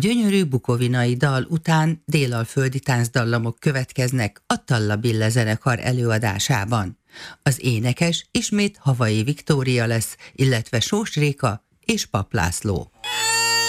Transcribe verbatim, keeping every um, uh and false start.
gyönyörű bukovinai dal után délalföldi táncdallamok következnek a Talla Bille zenekar előadásában. Az énekes ismét Havai Viktória lesz, illetve Sós Réka és Papp László.